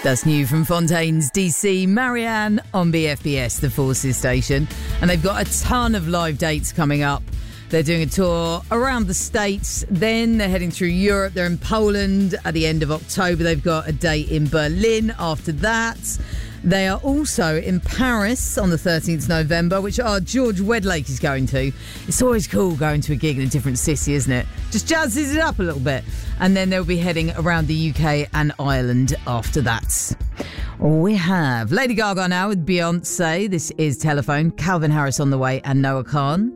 That's new from Fontaine's DC, Marianne on BFBS, the Forces station. And they've got a ton of live dates coming up. They're doing a tour around the States. Then they're heading through Europe. They're in Poland at the end of October. They've got a date in Berlin after that. They are also in Paris on the 13th November, which George Wedlake is going to. It's always cool going to a gig in a different city, isn't it? Just jazzes it up a little bit. And then they'll be heading around the UK and Ireland after that. We have Lady Gaga now with Beyonce. This is Telephone. Calvin Harris on the way and Noah Khan.